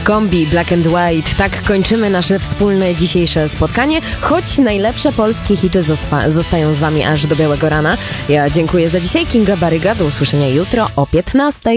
Kombi Black and White. Tak kończymy nasze wspólne dzisiejsze spotkanie, choć najlepsze polskie hity zostają z wami aż do białego rana. Ja dziękuję za dzisiaj. Kinga Baryga. Do usłyszenia jutro o 15:00.